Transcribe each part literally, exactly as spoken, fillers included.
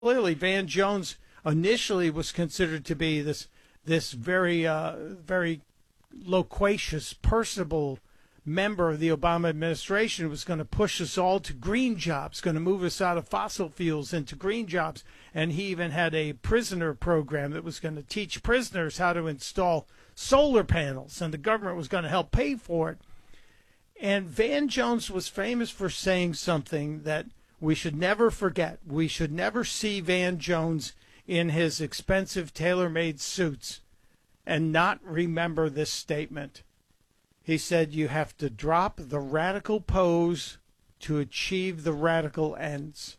clearly Van Jones initially was considered to be this this very uh, very loquacious, personable member of the Obama administration who was going to push us all to green jobs, going to move us out of fossil fuels into green jobs. And he even had a prisoner program that was going to teach prisoners how to install solar panels, and the government was going to help pay for it. And Van Jones was famous for saying something that we should never forget. We should never see Van Jones in his expensive tailor-made suits and not remember this statement. He said, you have to drop the radical pose to achieve the radical ends.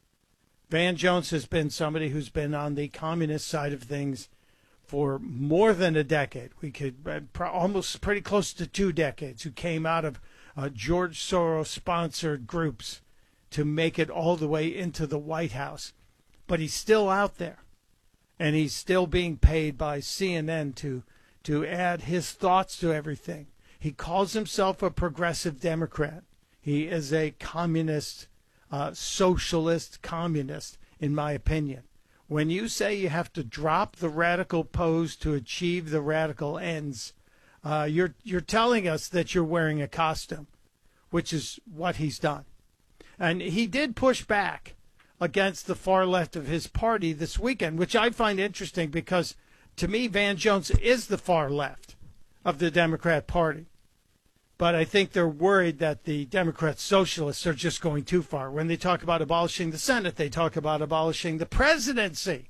Van Jones has been somebody who's been on the communist side of things for more than a decade. We could uh, almost pretty close to two decades, who came out of uh, George Soros-sponsored groups to make it all the way into the White House. But he's still out there, and he's still being paid by C N N to to add his thoughts to everything. He calls himself a progressive Democrat. He is a communist, uh, socialist communist, in my opinion. When you say you have to drop the radical pose to achieve the radical ends, uh, you're you're telling us that you're wearing a costume, which is what he's done. And he did push back against the far left of his party this weekend, which I find interesting because, to me, Van Jones is the far left of the Democrat Party. But I think they're worried that the Democrat socialists are just going too far. When they talk about abolishing the Senate, they talk about abolishing the presidency.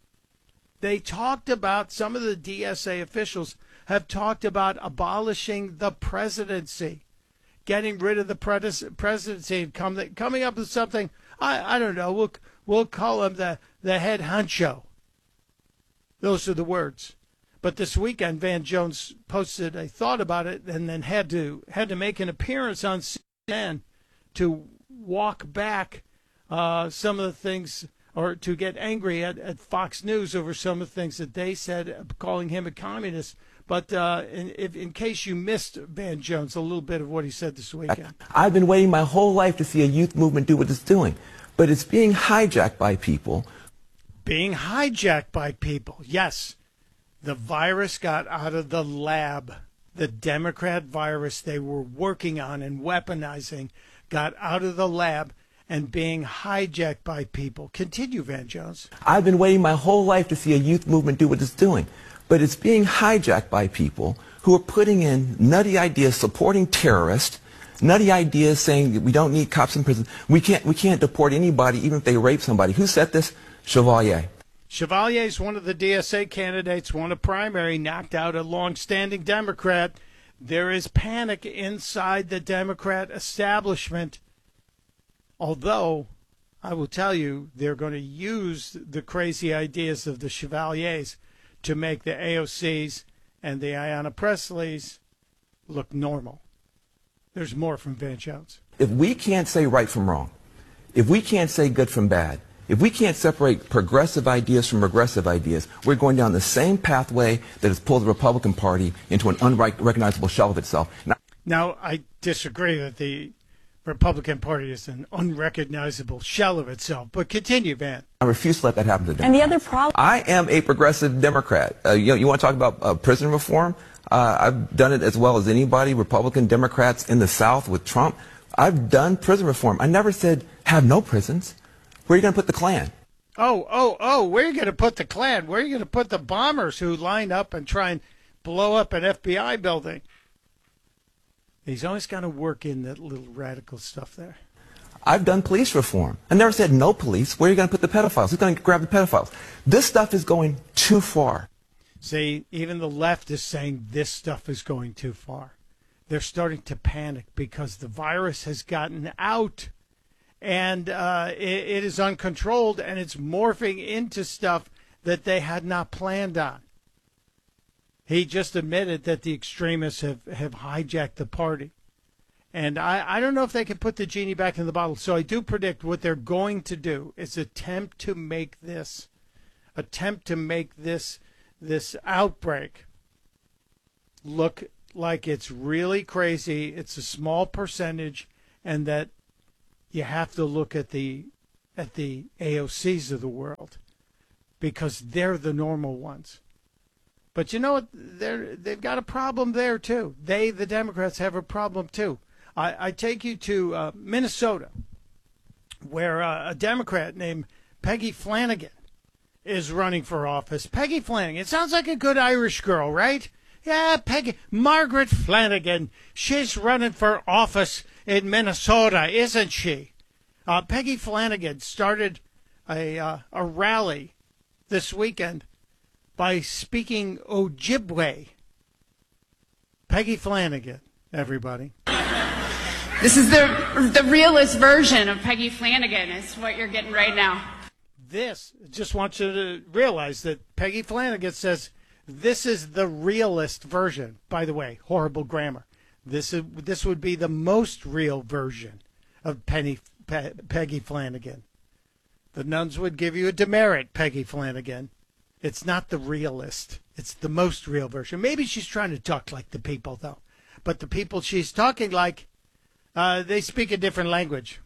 They talked about, some of the D S A officials have talked about abolishing the presidency, getting rid of the pres- presidency and come, coming up with something, I, I don't know, we'll, we'll call him the, the head honcho. Those are the words. But this weekend, Van Jones posted a thought about it and then had to had to make an appearance on C N N to walk back uh, some of the things, or to get angry at, at Fox News over some of the things that they said, calling him a communist. But uh, in, if, in case you missed Van Jones, a little bit of what he said this weekend. I've been waiting my whole life to see a youth movement do what it's doing. But it's being hijacked by people. Being hijacked by people, yes. The virus got out of the lab. The Democrat virus they were working on and weaponizing got out of the lab and being hijacked by people. Continue, Van Jones. I've been waiting my whole life to see a youth movement do what it's doing. But it's being hijacked by people who are putting in nutty ideas supporting terrorists, nutty ideas saying that we don't need cops in prison. We can't, we can't deport anybody even if they rape somebody. Who said this? Chevalier. Chevalier is one of the D S A candidates, won a primary, knocked out a long-standing Democrat. There is panic inside the Democrat establishment, although I will tell you they're going to use the crazy ideas of the Chevaliers to make the A O Cs and the Ayanna Presleys look normal. There's more from Van Jones. If we can't say right from wrong, if we can't say good from bad, if we can't separate progressive ideas from regressive ideas, we're going down the same pathway that has pulled the Republican Party into an unrecognizable shell of itself. Now, now I disagree that the Republican Party is an unrecognizable shell of itself, but continue, Van. I refuse to let that happen to Democrats. And the other problem... I am a progressive Democrat. Uh, you, you want to talk about uh, prison reform? Uh, I've done it as well as anybody, Republican Democrats in the South with Trump. I've done prison reform. I never said have no prisons. Where are you going to put the Klan? Oh, oh, oh, where are you going to put the Klan? Where are you going to put the bombers who line up and try and blow up an F B I building? He's always got to work in that little radical stuff there. I've done police reform. I never said no police. Where are you going to put the pedophiles? Who's going to grab the pedophiles? This stuff is going too far. See, even the left is saying this stuff is going too far. They're starting to panic because the virus has gotten out. And uh, it, it is uncontrolled, and it's morphing into stuff that they had not planned on. He just admitted that the extremists have, have hijacked the party. And I, I don't know if they can put the genie back in the bottle. So I do predict what they're going to do is attempt to make this, attempt to make this, this outbreak look like it's really crazy. It's a small percentage, and that you have to look at the at the A O Cs of the world because they're the normal ones. But you know what? They're, they've got a problem there, too. They, the Democrats, have a problem, too. I, I take you to uh, Minnesota, where uh, a Democrat named Peggy Flanagan is running for office. Peggy Flanagan. It sounds like a good Irish girl, right? Yeah, Peggy. Margaret Flanagan. She's running for office in Minnesota, isn't she? Uh, Peggy Flanagan started a uh, a rally this weekend by speaking Ojibwe. Peggy Flanagan, everybody. This is the the realist version of Peggy Flanagan is what you're getting right now. This, just want you to realize that Peggy Flanagan says this is the realist version. By the way, horrible grammar. This is this would be the most real version of Penny, Pe, Peggy Flanagan. The nuns would give you a demerit, Peggy Flanagan. It's not the realist. It's the most real version. Maybe she's trying to talk like the people, though. But the people she's talking like, uh, they speak a different language.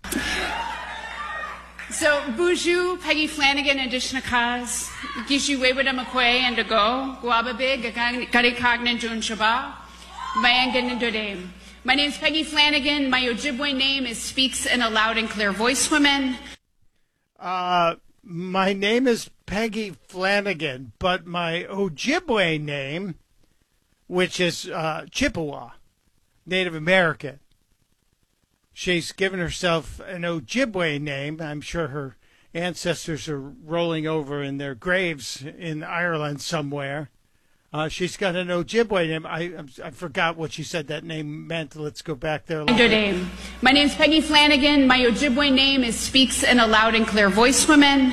So, Buju, Peggy Flanagan, and Dishnakaz, Gishu Wewada McQuay, and to go, Guababe, Garikagnan Jun Shaba, Mayangan and Dodame. My name is Peggy Flanagan. My Ojibwe name is Speaks in a Loud and Clear Voice Woman. Uh, my name is Peggy Flanagan, but my Ojibwe name, which is uh, Chippewa, Native American. She's given herself an Ojibwe name. I'm sure her ancestors are rolling over in their graves in Ireland somewhere. Uh, she's got an Ojibwe name. I I forgot what she said that name meant. Let's go back there. Name. My name is Peggy Flanagan. My Ojibwe name is Speaks in a Loud and Clear Voice Woman.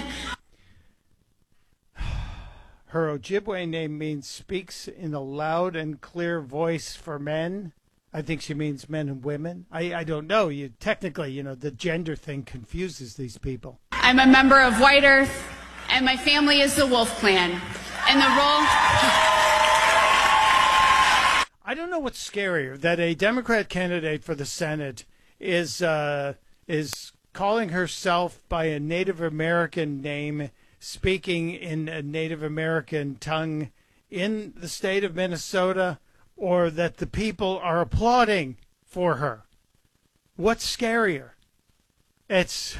Her Ojibwe name means Speaks in a Loud and Clear Voice for Men. I think she means men and women. I, I don't know. You technically, you know, the gender thing confuses these people. I'm a member of White Earth, and my family is the Wolf Clan. And the role... I don't know what's scarier, that a Democrat candidate for the Senate is uh, is calling herself by a Native American name, speaking in a Native American tongue in the state of Minnesota, or that the people are applauding for her. What's scarier? It's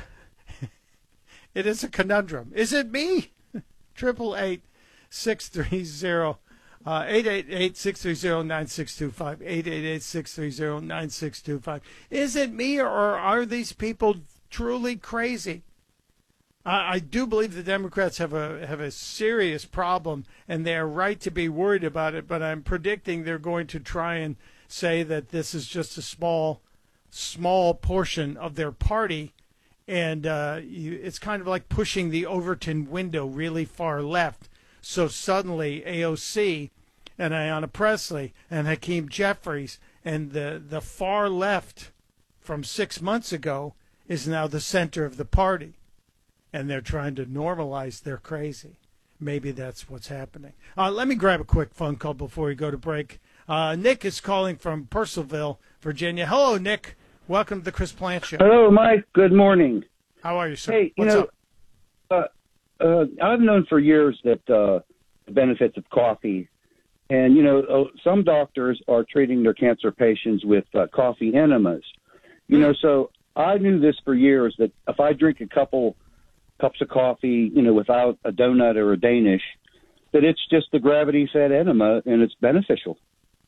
it is a conundrum. Is it me? Triple eight six three zero uh eight eight eight six three zero nine six two five eight eight eight six three zero nine six two five. Is it me, or are these people truly crazy? I, I do believe the Democrats have a have a serious problem, and they are right to be worried about it. But I'm predicting they're going to try and say that this is just a small, small portion of their party, and uh, you, it's kind of like pushing the Overton window really far left. So suddenly A O C and Ayanna Pressley and Hakeem Jeffries and the the far left from six months ago is now the center of the party. And they're trying to normalize their crazy. Maybe that's what's happening. Uh, let me grab a quick phone call before we go to break. Uh, Nick is calling from Purcellville, Virginia. Hello, Nick. Welcome to the Chris Plant Show. Hello, Mike. Good morning. How are you, sir? Hey, you What's know, up? Uh, uh, I've known for years that uh, the benefits of coffee, and, you know, uh, some doctors are treating their cancer patients with uh, coffee enemas. You know, so I knew this for years, that if I drink a couple cups of coffee, you know, without a donut or a Danish, that it's just the gravity-fed enema, and it's beneficial.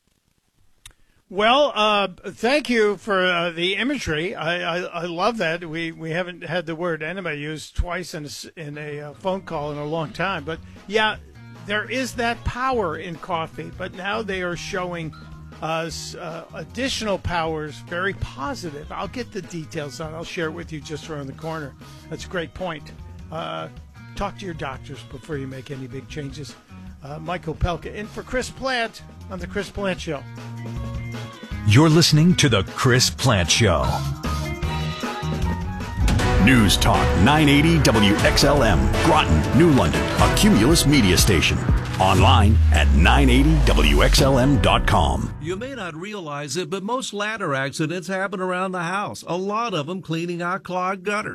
Well, uh, thank you for uh, the imagery. I, I, I love that. We we haven't had the word enema used twice in a, in a uh, phone call in a long time. But, yeah, there is that power in coffee. But now they are showing us uh, additional powers, very positive. I'll get the details on it. I'll share it with you just around the corner. That's a great point. Uh, talk to your doctors before you make any big changes. Uh, Michael Pelka in for Chris Plant on The Chris Plant Show. You're listening to The Chris Plant Show. News Talk nine eighty W X L M, Groton, New London, a Cumulus media station. Online at nine eighty W X L M dot com. You may not realize it, but most ladder accidents happen around the house. A lot of them cleaning out clogged gutters.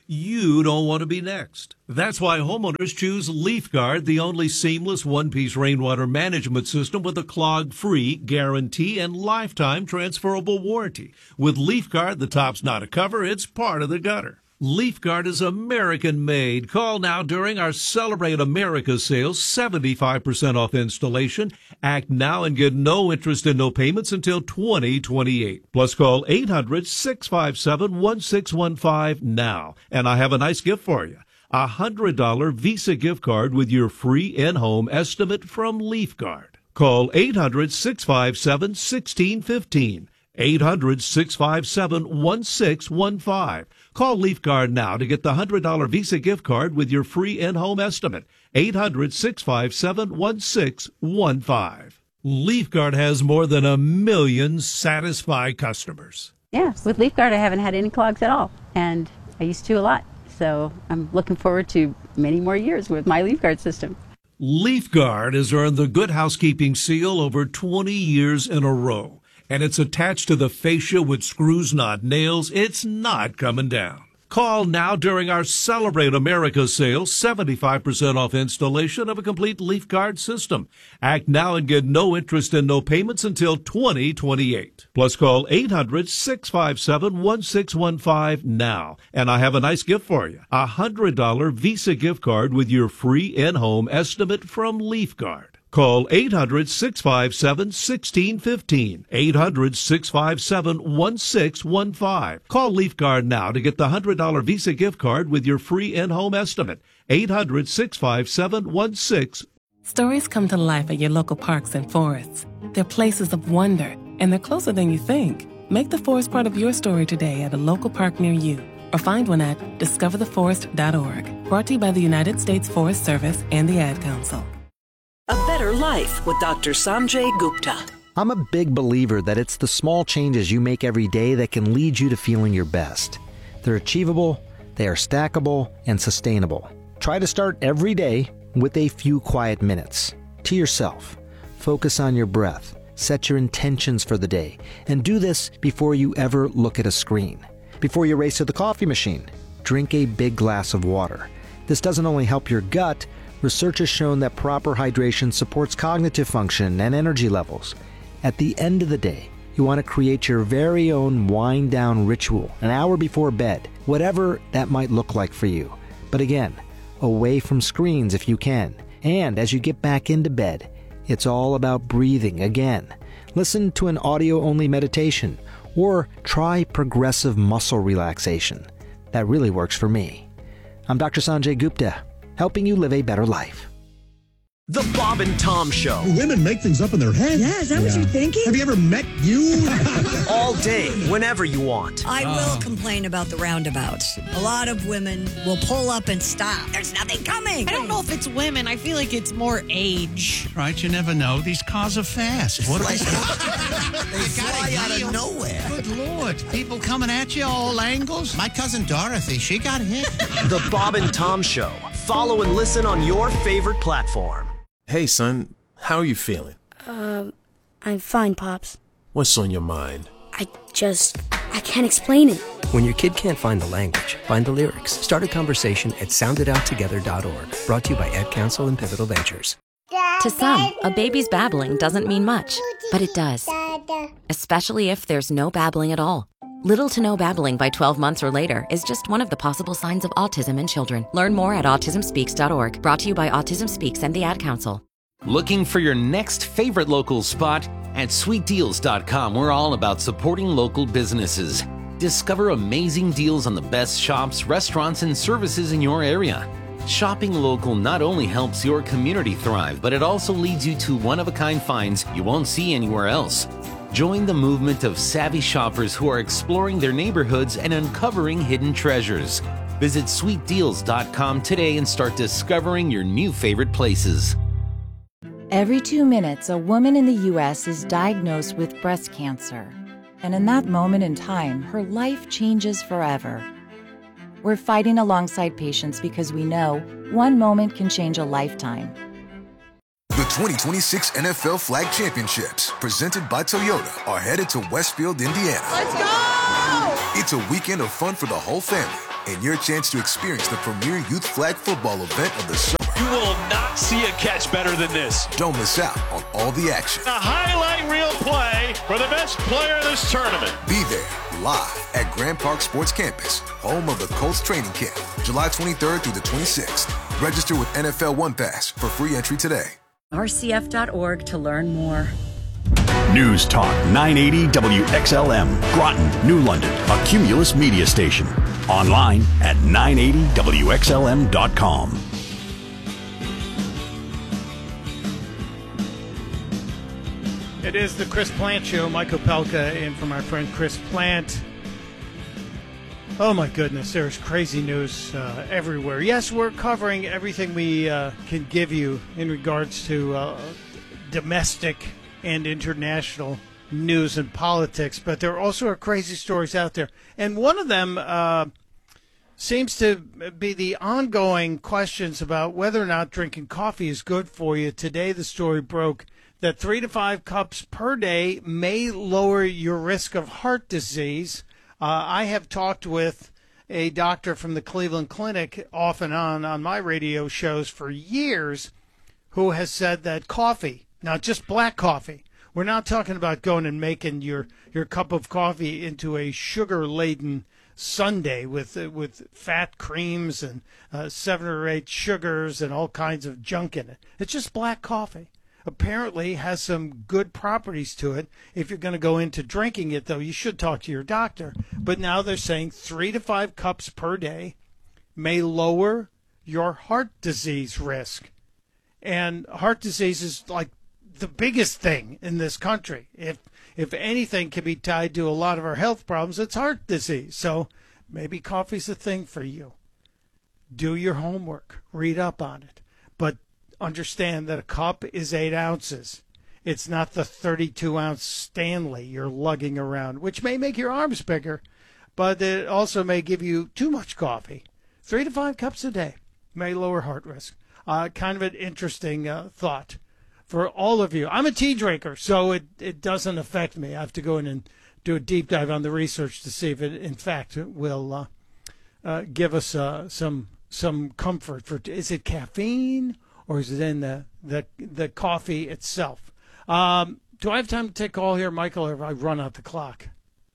you don't want to be next. That's why homeowners choose LeafGuard, the only seamless one-piece rainwater management system with a clog-free guarantee and lifetime transferable warranty. With LeafGuard, the top's not a cover, it's part of the gutter. LeafGuard is American-made. Call now during our Celebrate America sales, seventy-five percent off installation. Act now and get no interest and no payments until twenty twenty-eight. Plus call eight hundred, six five seven, one six one five now. And I have a nice gift for you. A one hundred dollars Visa gift card with your free in-home estimate from LeafGuard. Call eight hundred, six five seven, one six one five. eight hundred, six five seven, one six one five. Call LeafGuard now to get the one hundred dollars Visa gift card with your free in-home estimate. eight hundred, six five seven, one six one five. LeafGuard has more than a million satisfied customers. Yeah, with LeafGuard I haven't had any clogs at all, and I used to a lot. So I'm looking forward to many more years with my LeafGuard system. LeafGuard has earned the Good Housekeeping seal over twenty years in a row. And it's attached to the fascia with screws, not nails. It's not coming down. Call now during our Celebrate America sale, seventy-five percent off installation of a complete LeafGuard system. Act now and get no interest and no payments until twenty twenty-eight. Plus call eight hundred, six five seven, one six one five now. And I have a nice gift for you. A one hundred dollars Visa gift card with your free in-home estimate from LeafGuard. Call eight hundred, six five seven, one six one five. eight hundred, six five seven, one six one five. Call LeafGuard now to get the one hundred dollars Visa gift card with your free in-home estimate. eight hundred, six five seven, one six. Stories come to life at your local parks and forests. They're places of wonder, and they're closer than you think. Make the forest part of your story today at a local park near you, or find one at discover the forest dot org. Brought to you by the United States Forest Service and the Ad Council. A Better Life with Doctor Sanjay Gupta. I'm a big believer that it's the small changes you make every day that can lead you to feeling your best. They're achievable, they are stackable, and sustainable. Try to start every day with a few quiet minutes. To yourself. Focus on your breath. Set your intentions for the day. And do this before you ever look at a screen. Before you race to the coffee machine, drink a big glass of water. This doesn't only help your gut. Research has shown that proper hydration supports cognitive function and energy levels. At the end of the day, you want to create your very own wind-down ritual an hour before bed, whatever that might look like for you. But again, away from screens if you can. And as you get back into bed, it's all about breathing again. Listen to an audio-only meditation or try progressive muscle relaxation. That really works for me. I'm Doctor Sanjay Gupta, helping you live a better life. The Bob and Tom Show. Women make things up in their head. Yeah, is that yeah. what you're thinking? Have you ever met you? All day, whenever you want. I oh. will complain about the roundabouts. A lot of women will pull up and stop. There's nothing coming. I don't know if it's women. I feel like it's more age. Right, you never know. These cars are fast. What are they? They fly out of nowhere. Good Lord. People coming at you all angles. My cousin Dorothy, she got hit. The Bob and Tom Show. Follow and listen on your favorite platform. Hey, son, how are you feeling? Uh, I'm fine, Pops. What's on your mind? I just, I can't explain it. When your kid can't find the language, find the lyrics. Start a conversation at sound it out together dot org. Brought to you by Ad Council and Pivotal Ventures. To some, a baby's babbling doesn't mean much, but it does. Especially if there's no babbling at all. Little to no babbling by twelve months or later is just one of the possible signs of autism in children. Learn more at autism speaks dot org. Brought to you by Autism Speaks and the Ad Council. Looking for your next favorite local spot? At sweet deals dot com, we're all about supporting local businesses. Discover amazing deals on the best shops, restaurants, and services in your area. Shopping local not only helps your community thrive, but it also leads you to one-of-a-kind finds you won't see anywhere else. Join the movement of savvy shoppers who are exploring their neighborhoods and uncovering hidden treasures. Visit sweet deals dot com today and start discovering your new favorite places. Every two minutes, a woman in the U S is diagnosed with breast cancer. And in that moment in time, her life changes forever. We're fighting alongside patients because we know one moment can change a lifetime. The twenty twenty-six N F L Flag Championships, presented by Toyota, are headed to Westfield, Indiana. Let's go! It's a weekend of fun for the whole family. and your chance to experience the premier youth flag football event of the summer. You will not see a catch better than this. Don't miss out on all the action. A highlight reel play for the best player of this tournament. Be there live at Grand Park Sports Campus, home of the Colts training camp, July twenty-third through the twenty-sixth. Register with N F L One Pass for free entry today. R C F dot org to learn more. News Talk nine eighty W X L M, Groton, New London, a Cumulus media station. Online at nine eighty W X L M dot com. It is the Chris Plant Show. Michael Pelka in for my friend Chris Plant. Oh, my goodness. There's crazy news uh, everywhere. Yes, we're covering everything we uh, can give you in regards to uh, domestic and international news and politics, but there also are crazy stories out there. And one of them uh, seems to be the ongoing questions about whether or not drinking coffee is good for you. Today, the story broke that three to five cups per day may lower your risk of heart disease. Uh, I have talked with a doctor from the Cleveland Clinic off and on on my radio shows for years who has said that coffee, not just black coffee, we're not talking about going and making your, your cup of coffee into a sugar-laden sundae with uh, with fat creams and uh, seven or eight sugars and all kinds of junk in it. It's just black coffee. Apparently has some good properties to it. If you're going to go into drinking it, though, you should talk to your doctor. But now they're saying three to five cups per day may lower your heart disease risk. And heart disease is like the biggest thing in this country. If if anything can be tied to a lot of our health problems, it's heart disease. So maybe coffee's a thing for you. Do your homework. Read up on it. But understand that a cup is eight ounces. It's not the thirty-two ounce Stanley you're lugging around, which may make your arms bigger, but it also may give you too much coffee. Three to five cups a day may lower heart risk. Uh, kind of an interesting uh, thought for all of you. I'm a tea drinker, so it, it doesn't affect me. I have to go in and do a deep dive on the research to see if it, in fact, will uh, uh, give us uh, some some comfort. For is it caffeine? Or is it in the, the, the coffee itself? Um, do I have time to take a call here, Michael, or have I run out the clock?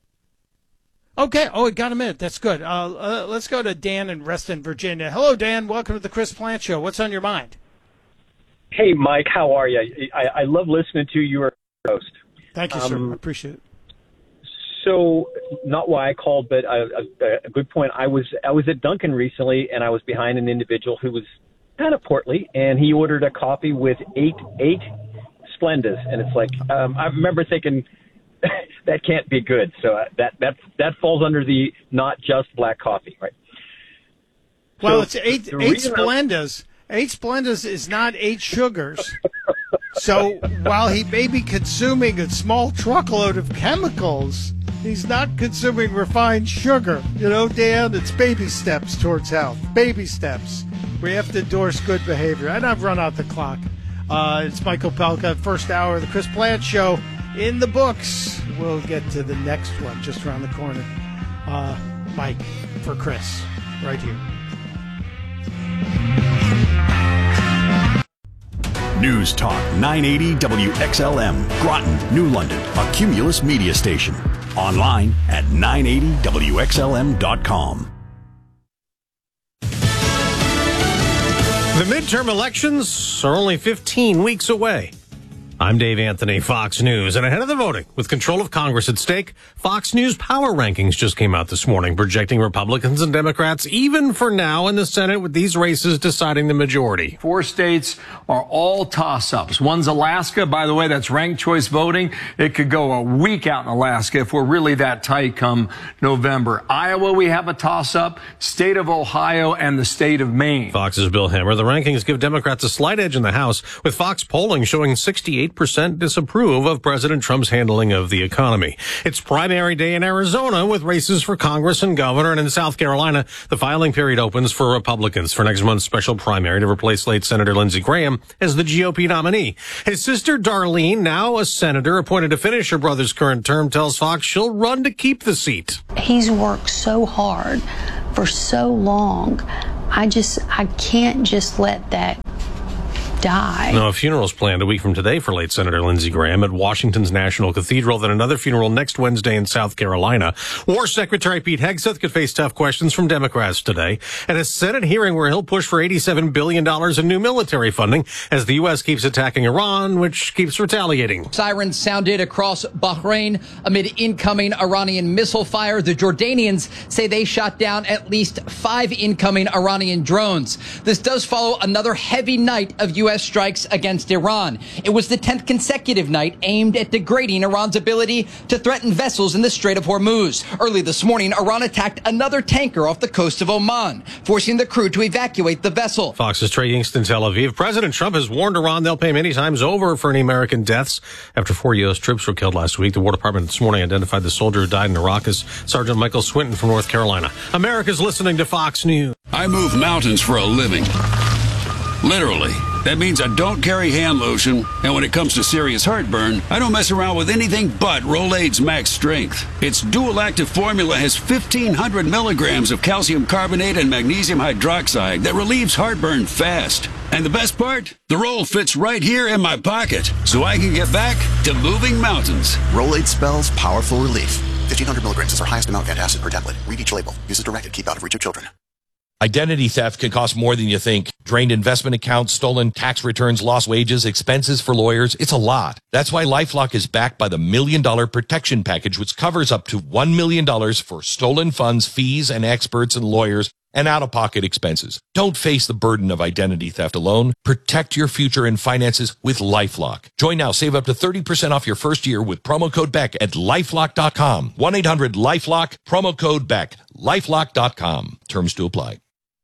Okay. Oh, it got a minute. That's good. Uh, uh, let's go to Dan in Reston, Virginia. Hello, Dan. Welcome to the Chris Plant Show. What's on your mind? Hey, Mike. How are you? I, I love listening to your host. Thank you, um, sir. I appreciate it. So, not why I called, but a, a, a good point. I was I was at Dunkin' recently, and I was behind an individual who was kind of portly, and he ordered a coffee with eight eight Splendas, and it's like um, I remember thinking that can't be good. So uh, that that that falls under the not just black coffee, right? Well, so it's eight eight Splendas. Eight Splendas is not eight sugars. So while he may be consuming a small truckload of chemicals, he's not consuming refined sugar. You know, Dan, it's baby steps towards health. Baby steps. We have to endorse good behavior. And I've run out the clock. Uh, it's Michael Pelka, first hour of the Chris Plant Show in the books. We'll get to the next one just around the corner. Uh, Mike for Chris, right here. News Talk nine eighty W X L M, Groton, New London, a Cumulus media station. Online at nine eighty W X L M dot com. The midterm elections are only fifteen weeks away. I'm Dave Anthony, Fox News, and ahead of the voting, with control of Congress at stake, Fox News Power Rankings just came out this morning, projecting Republicans and Democrats even for now in the Senate, with these races deciding the majority. Four states are all toss-ups. One's Alaska, by the way, that's ranked choice voting. It could go a week out in Alaska if we're really that tight come November. Iowa, we have a toss-up, state of Ohio, and the state of Maine. Fox's Bill Hammer. The rankings give Democrats a slight edge in the House, with Fox polling showing sixty-eight eight percent disapprove of President Trump's handling of the economy. It's primary day in Arizona with races for Congress and governor, and in South Carolina, the filing period opens for Republicans for next month's special primary to replace late Senator Lindsey Graham as the G O P nominee. His sister Darlene, now a senator appointed to finish her brother's current term, tells Fox she'll run to keep the seat. He's worked so hard for so long. I just, I can't just let that die. Now, a funeral is planned a week from today for late Senator Lindsey Graham at Washington's National Cathedral, then another funeral next Wednesday in South Carolina. War Secretary Pete Hegseth could face tough questions from Democrats today at a Senate hearing where he'll push for eighty-seven billion dollars in new military funding as the U S keeps attacking Iran, which keeps retaliating. Sirens sounded across Bahrain amid incoming Iranian missile fire. The Jordanians say they shot down at least five incoming Iranian drones. This does follow another heavy night of U S strikes against Iran. It was the tenth consecutive night aimed at degrading Iran's ability to threaten vessels in the Strait of Hormuz. Early this morning, Iran attacked another tanker off the coast of Oman, forcing the crew to evacuate the vessel. Fox's Trey Yingst in Tel Aviv. President Trump has warned Iran they'll pay many times over for any American deaths after four U S troops were killed last week. The War Department this morning identified the soldier who died in Iraq as Sergeant Michael Swinton from North Carolina. America's listening to Fox News. I move mountains for a living. Literally. That means I don't carry hand lotion, and when it comes to serious heartburn, I don't mess around with anything but Rolaids Max Strength. Its dual-active formula has fifteen hundred milligrams of calcium carbonate and magnesium hydroxide that relieves heartburn fast. And the best part? The roll fits right here in my pocket, so I can get back to moving mountains. Rolaids spells powerful relief. fifteen hundred milligrams is our highest amount of antacid per tablet. Read each label. Use as directed. Keep out of reach of children. Identity theft can cost more than you think. Drained investment accounts, stolen tax returns, lost wages, expenses for lawyers. It's a lot. That's why LifeLock is backed by the Million Dollar Protection Package, which covers up to one million dollars for stolen funds, fees, and experts and lawyers, and out-of-pocket expenses. Don't face the burden of identity theft alone. Protect your future and finances with LifeLock. Join now. Save up to thirty percent off your first year with promo code Beck at lifelock dot com. one eight hundred LifeLock, promo code Beck. lifelock dot com. Terms to apply.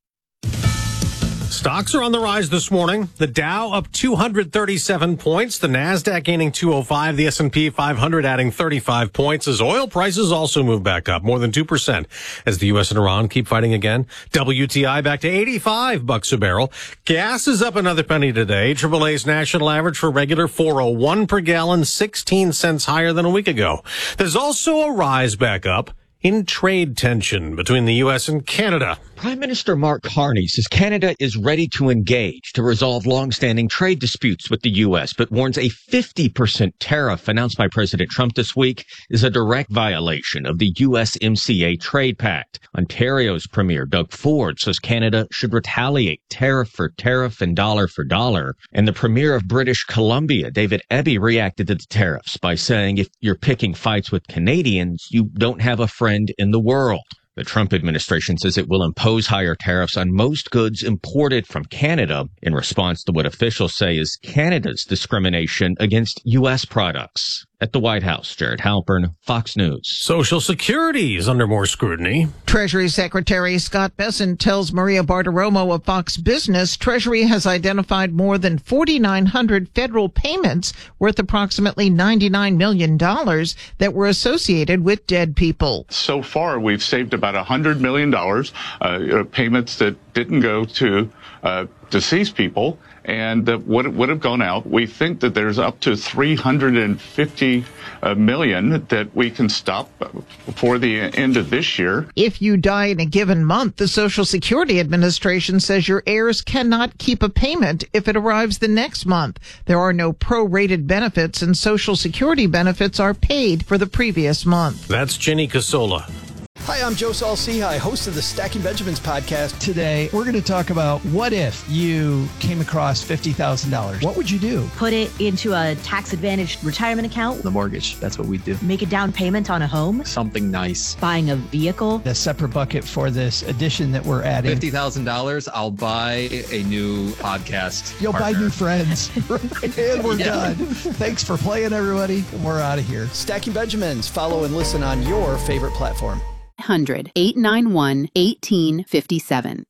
Stocks are on the rise this morning. The Dow up two hundred thirty-seven points. The Nasdaq gaining two oh five. The S and P five hundred adding thirty-five points as oil prices also move back up more than two percent as the U S and Iran keep fighting again. W T I back to eighty-five bucks a barrel. Gas is up another penny today. triple A's national average for regular four oh one per gallon, sixteen cents higher than a week ago. There's also a rise back up in trade tension between the U S and Canada. Prime Minister Mark Carney says Canada is ready to engage to resolve long-standing trade disputes with the U S, but warns a fifty percent tariff announced by President Trump this week is a direct violation of the U S M C A trade pact. Ontario's Premier Doug Ford says Canada should retaliate tariff for tariff and dollar for dollar. And the Premier of British Columbia, David Eby, reacted to the tariffs by saying if you're picking fights with Canadians, you don't have a friend in the world. The Trump administration says it will impose higher tariffs on most goods imported from Canada in response to what officials say is Canada's discrimination against U S products. At the White House, Jared Halpern, Fox News. Social Security is under more scrutiny. Treasury Secretary Scott Bessent tells Maria Bartiromo of Fox Business Treasury has identified more than forty-nine hundred federal payments worth approximately ninety-nine million dollars that were associated with dead people. So far, we've saved about one hundred million dollars, uh, payments that didn't go to uh, deceased people and that would, would have gone out. We think that there's up to three hundred fifty uh, million that we can stop before the end of this year. If you die in a given month, the Social Security Administration says your heirs cannot keep a payment if it arrives the next month. There are no prorated benefits, and Social Security benefits are paid for the previous month. That's Jenny Casola. Hi, I'm Joe Saul-Sehy, host of the Stacking Benjamins podcast. Today, we're going to talk about what if you came across fifty thousand dollars. What would you do? Put it into a tax-advantaged retirement account. The mortgage, that's what we do. Make a down payment on a home. Something nice. Buying a vehicle. A separate bucket for this addition that we're adding. fifty thousand dollars, I'll buy a new podcast You'll partner. buy new friends. And we're yeah. done. Thanks for playing, everybody. We're out of here. Stacking Benjamins. Follow and listen on your favorite platform. eight hundred, eight nine one, one eight five seven.